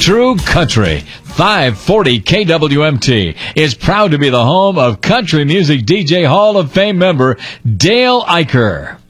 True Country. 540 KWMT is proud to be the home of country music DJ Hall of Fame member Dale Eicher.